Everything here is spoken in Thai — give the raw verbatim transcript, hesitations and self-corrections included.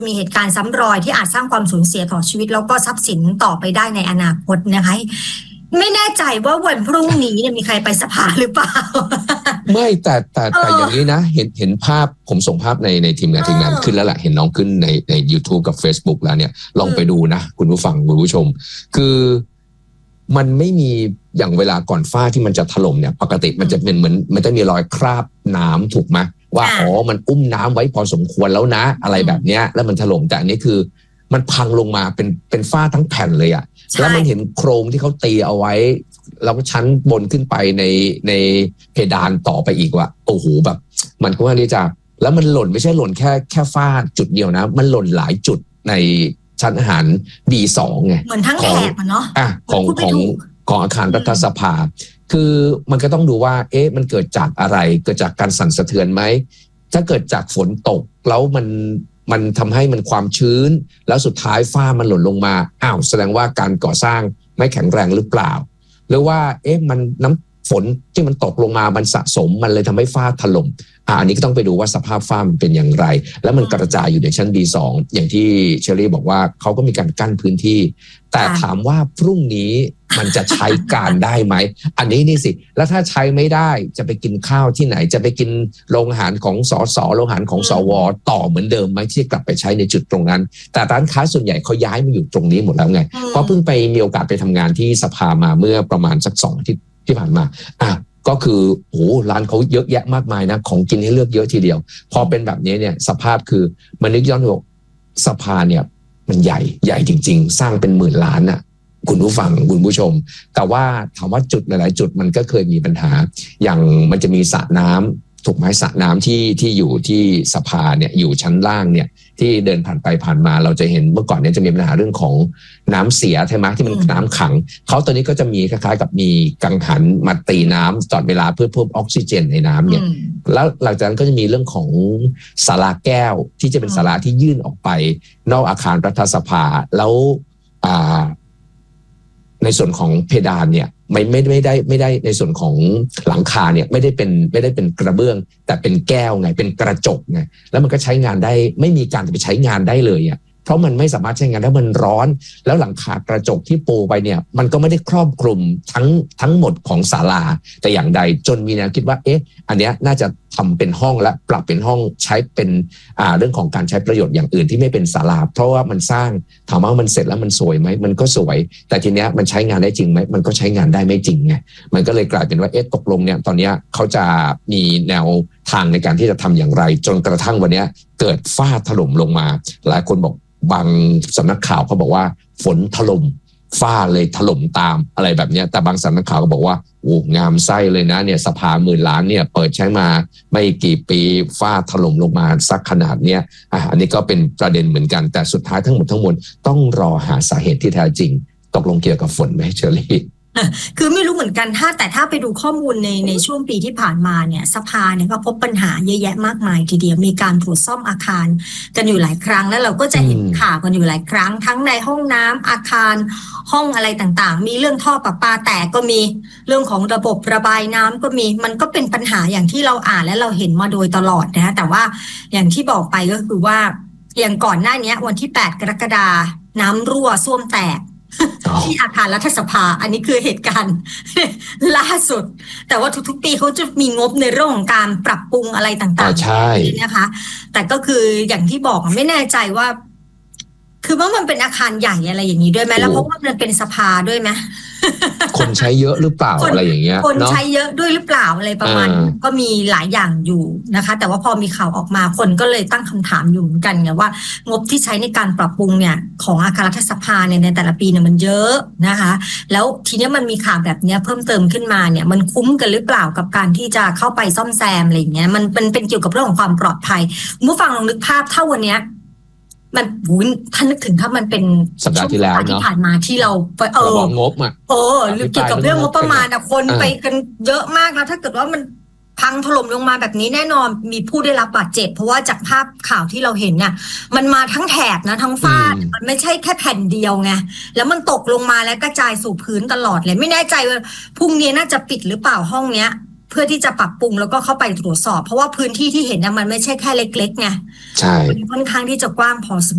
มีเหตุการณ์ซ้ำรอยที่อาจสร้างความสูญเสียต่อชีวิตแล้วก็ทรัพย์สินต่อไปได้ในอนาคตนะคะไม่แน่ใจว่าวันพรุ่งนี้เนี่ยมีใครไปสภาหรือเปล่าไม่แต่แต่แต่อย่างนี้นะเห็นเห็นภาพผมส่งภาพในในทีมงานทีมงานขึ้นแล้วแหละเห็นน้องขึ้นในใน YouTube กับ Facebook แล้วเนี่ยลองไปดูนะคุณผู้ฟังคุณผู้ชมคือมันไม่มีอย่างเวลาก่อนฟ้าที่มันจะถล่มเนี่ยปกติมันจะเป็นเหมือนมันจะมีรอยคราบน้ำถูกไหมว่าอ๋อมันอุ้มน้ำไว้พอสมควรแล้วนะอะไรแบบเนี้ยแล้วมันถล่มแต่อันนี้คือมันพังลงมาเป็นเป็นฝ้าทั้งแผ่นเลยอะแล้วมันเห็นโครงที่เขาตีเอาไว้แล้วก็ชั้นบนขึ้นไปในในเพดานต่อไปอีกว่าโอ้โหแบบมันก็ว่านี่จะแล้วมันหล่นไม่ใช่หล่นแค่แค่ฝ้าจุดเดียวนะมันหล่นหลายจุดในชั้นอาหาร บี สอง ไงเหมือนทั้งแถบอ่ะเนาะอ่ะของของของอาคารรัฐสภาคือมันก็ต้องดูว่าเอ๊ะมันเกิดจากอะไรเกิดจากการสั่นสะเทือนไหมถ้าเกิดจากฝนตกแล้วมันมันทำให้มันความชื้นแล้วสุดท้ายฝ้ามันหล่นลงมาอ้าวแสดงว่าการก่อสร้างไม่แข็งแรงหรือเปล่าหรือว่าเอ๊ะมันน้ำฝนที่มันตกลงมามันสะสมมันเลยทำให้ฝ้าถล่มอ่าอันนี้ก็ต้องไปดูว่าสภาพฝ้ามันเป็นอย่างไรแล้วมันกระจายอยู่ในชั้น บี สอง อย่างที่เชอรี่บอกว่าเขาก็มีการกั้นพื้นที่แต่ถามว่าพรุ่งนี้มันจะใช้การได้ไหมอันนี้นี่สิแล้วถ้าใช้ไม่ได้จะไปกินข้าวที่ไหนจะไปกินโรงอาหารของสสโรงอาหารของสวต่อเหมือนเดิมไหมที่กลับไปใช้ในจุดตรงนั้นแต่ร้านค้าส่วนใหญ่เขาย้ายมาอยู่ตรงนี้หมดแล้วไงเพราะเพิ่งไปมีโอกาสไปทำงานที่สภามาเมื่อประมาณสักสองอาทิตย์ที่ผ่านมาอ่ะก็คือโอ้ร้านเขาเยอะแยะมากมายนะของกินให้เลือกเยอะทีเดียวพอเป็นแบบนี้เนี่ยสภาพคือมันนึกย้อนดูสภาเนี่ยมันใหญ่ใหญ่จริงๆสร้างเป็นหมื่นล้านน่ะคุณผู้ฟังคุณผู้ชมแต่ว่าถามว่าจุดหลายๆจุดมันก็เคยมีปัญหาอย่างมันจะมีสระน้ำถูกไหมสระน้ำที่ที่อยู่ที่สภาเนี่ยอยู่ชั้นล่างเนี่ยที่เดินผ่านไปผ่านมาเราจะเห็นเมื่อก่อนเนี่ยจะมีปัญหาเรื่องของน้ำเสียใช่ไหมที่มันน้ำขังเขาตอนนี้ก็จะมีคล้ายๆกับมีกังหันมาตีน้ำตลอดเวลาเพื่อเพิ่มออกซิเจนในน้ำเนี่ยแล้วหลังจากนั้นก็จะมีเรื่องของศาลาแก้วที่จะเป็นศาลาที่ยื่นออกไปนอกอาคารรัฐสภาแล้วอ่าในส่วนของเพดานเนี่ยไม่ไม่ไม่ได้ไม่ได้ในส่วนของหลังคาเนี่ยไม่ได้เป็นไม่ได้เป็นกระเบื้องแต่เป็นแก้วไงเป็นกระจกไงแล้วมันก็ใช้งานได้ไม่มีการจะไปใช้งานได้เลยอ่ะเพราะมันไม่สามารถใช้งานได้มันร้อนแล้วหลังคากระจกที่ปูไปเนี่ยมันก็ไม่ได้ครอบคลุมทั้งทั้งหมดของศาลาแต่อย่างใดจนมีแนวคิดว่าเอ๊ะอันเนี้ยน่าจะทำเป็นห้องและปรับเป็นห้องใช้เป็นอ่าเรื่องของการใช้ประโยชน์อย่างอื่นที่ไม่เป็นศาลาเพราะว่ามันสร้างถามว่ามันเสร็จแล้วมันสวยไหมมันก็สวยแต่ทีเนี้ยมันใช้งานได้จริงไหมมันก็ใช้งานได้ไม่จริงไงมันก็เลยกลายเป็นว่าเอ๊ะตกลงเนี่ยตอนเนี้ยเขาจะมีแนวทางในการที่จะทำอย่างไรจนกระทั่งวันนี้เกิดฟ้าถล่มลงมาหลายคนบอกบางสำนักข่าวเขาบอกว่าฝนถล่มฟ้าเลยถล่มตามอะไรแบบนี้แต่บางสำนักข่าวก็บอกว่าโอ้งามไส้เลยนะเนี่ยสภาหมื่นล้านเนี่ยเปิดใช้มาไม่กี่ปีฟ้าถล่มลงมาสักขนาดเนี้ยอ่ะอันนี้ก็เป็นประเด็นเหมือนกันแต่สุดท้ายทั้งหมดทั้งมวลต้องรอหาสาเหตุที่แท้จริงตกลงเกี่ยวกับฝนไหมเชอรี่คือไม่รู้เหมือนกันถ้าแต่ถ้าไปดูข้อมูลในในช่วงปีที่ผ่านมาเนี่ยสภาเนี่ยก็พบปัญหาเยอะแยะมากมายทีเดียวมีการตรวจซ่อมอาคารกันอยู่หลายครั้งแล้วเราก็จะเห็นข่าวกันอยู่หลายครั้งทั้งในห้องน้ำอาคารห้องอะไรต่างๆมีเรื่องท่อประปาแตกก็มีเรื่องของระบบระบายน้ำก็มีมันก็เป็นปัญหาอย่างที่เราอ่านและเราเห็นมาโดยตลอดนะแต่ว่าอย่างที่บอกไปก็คือว่าอย่างก่อนหน้านี้วันที่แปดกรกฎาคมน้ำรั่วส้วมแตกที่อาคารรัฐสภาอันนี้คือเหตุการณ์ล่าสุดแต่ว่าทุกๆปีเขาจะมีงบในเรื่องของการปรับปรุงอะไรต่างๆใช่นะคะแต่ก็คืออย่างที่บอกไม่แน่ใจว่าคือว่ามันเป็นอาคารใหญ่อะไรอย่างนี้ด้วยไหมแล้วเพราะว่ามันเป็นสภาด้วยไหมคนใช้เยอะหรือเปล่าอะไรอย่างเงี้ยคนใช้เยอะด้วยหรือเปล่าอะไรประมาณก็มีหลายอย่างอยู่นะคะแต่ว่าพอมีข่าวออกมาคนก็เลยตั้งคำถามอยู่เหมือนกันไงว่างบที่ใช้ในการปรับปรุงเนี่ยของอาคารรัฐสภาเนี่ยในแต่ละปีเนี่ยมันเยอะนะคะแล้วทีนี้มันมีข่าวแบบนี้เพิ่มเติมขึ้นมาเนี่ยมันคุ้มกันหรือเปล่ากับการที่จะเข้าไปซ่อมแซมอะไรอย่างเงี้ยมันเป็นเป็นเกี่ยวกับเรื่องของความปลอดภัยผู้ฟังลองนึกภาพถ้าวันเนี้ยมันวุ้นท่านนึกถึงถ้ามันเป็นสัปดาห์ที่แล้วเนาะที่ผ่านมาที่เราไปเอองบอ่ะเออหรือเกี่ยวกับเรื่องงบประมาณนะคนไปกันเยอะมากแล้วถ้าเกิดว่ามันพังถล่มลงมาแบบนี้แน่นอนมีผู้ได้รับบาดเจ็บเพราะว่าจากภาพข่าวที่เราเห็นเนี่ยมันมาทั้งแถบนะทั้งฟ้ามันไม่ใช่แค่แผ่นเดียวไงแล้วมันตกลงมาแล้วกระจายสู่พื้นตลอดเลยไม่แน่ใจว่าพรุ่งนี้น่าจะปิดหรือเปล่าห้องเนี้ยเพื่อที่จะปรับปรุงแล้วก็เข้าไปตรวจสอบเพราะว่าพื้นที่ที่เห็นเนี่ยมันไม่ใช่แค่เล็กๆไงใช่ค่อนข้างที่จะกว้างพอสม